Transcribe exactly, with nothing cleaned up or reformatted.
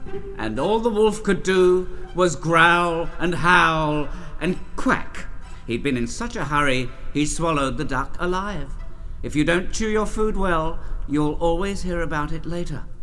and all the wolf could do was growl and howl and quack. He'd been in such a hurry, he swallowed the duck alive. If you don't chew your food well, you'll always hear about it later.